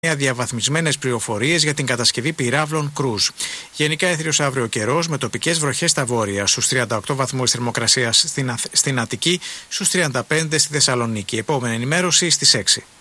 διαβαθμισμένες πληροφορίες για την κατασκευή πυράβλων κρούζ. Γενικά έθριος αύριο καιρός με τοπικές βροχές στα βόρεια, στους 38 βαθμούς θερμοκρασίας στην Αττική, στους 35 στη Θεσσαλονίκη. Επόμενη ενημέρωση στις 6.